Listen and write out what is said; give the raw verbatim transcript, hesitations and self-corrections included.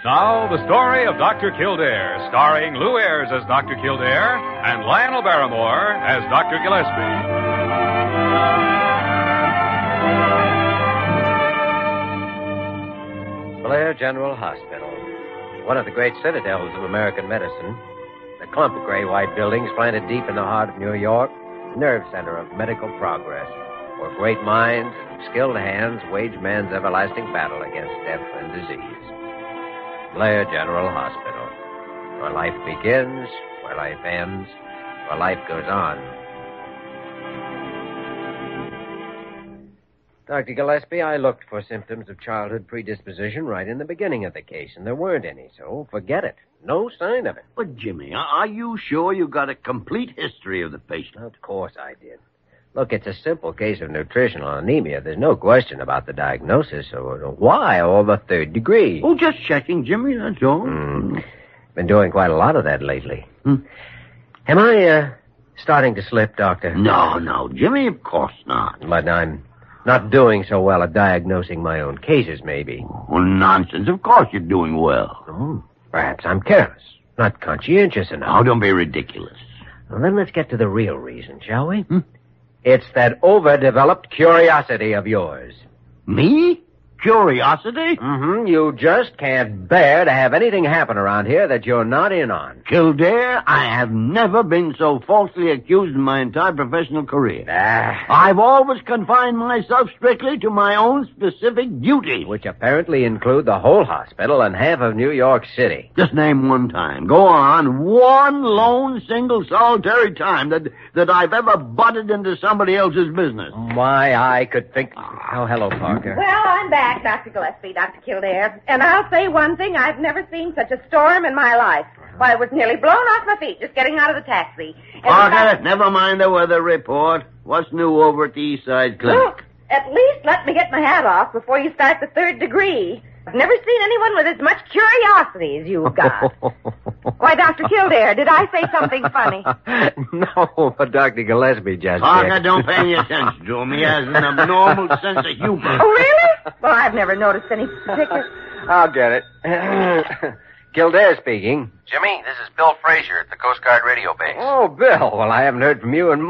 Now, the story of Doctor Kildare, starring Lou Ayres as Doctor Kildare and Lionel Barrymore as Doctor Gillespie. Blair General Hospital, one of the great citadels of American medicine. The clump of gray-white buildings planted deep in the heart of New York, nerve center of medical progress, where great minds and skilled hands wage man's everlasting battle against death and disease. Blair General Hospital, where life begins, where life ends, where life goes on. Doctor Gillespie, I looked for symptoms of childhood predisposition right in the beginning of the case, and there weren't any, so forget it. No sign of it. But, Jimmy, are you sure you got a complete history of the patient? Of course I did. Look, it's a simple case of nutritional anemia. There's no question about the diagnosis. So why all the third degree? Oh, just checking, Jimmy, that's all. Mm. Been doing quite a lot of that lately. Hmm? Am I, uh, starting to slip, Doctor? No, no, Jimmy, of course not. But I'm not doing so well at diagnosing my own cases, maybe. Well, nonsense. Of course you're doing well. Oh, perhaps I'm careless, not conscientious enough. Now, don't be ridiculous. Well, then let's get to the real reason, shall we? Hmm? It's that overdeveloped curiosity of yours. Me? Curiosity? Mm-hmm. You just can't bear to have anything happen around here that you're not in on. Kildare, I have never been so falsely accused in my entire professional career. Ah. I've always confined myself strictly to my own specific duties. Which apparently include the whole hospital and half of New York City. Just name one time. Go on. One lone, single, solitary time that, that I've ever butted into somebody else's business. My, I could think... Oh, hello, Parker. Well, I'm back, Doctor Gillespie, Doctor Kildare. And I'll say one thing, I've never seen such a storm in my life. Why, I was nearly blown off my feet just getting out of the taxi. And Parker, I... never mind the weather report. What's new over at the East Side Clinic? Look, at least let me get my hat off before you start the third degree. I've never seen anyone with as much curiosity as you've got. Why, Doctor Kildare, did I say something funny? No, but Doctor Gillespie just... Parker, don't pay any attention to him. He has an abnormal sense of humor. Oh, really? Well, I've never noticed any particular... I'll get it. Kildare speaking. Jimmy, this is Bill Frazier at the Coast Guard radio base. Oh, Bill. Well, I haven't heard from you in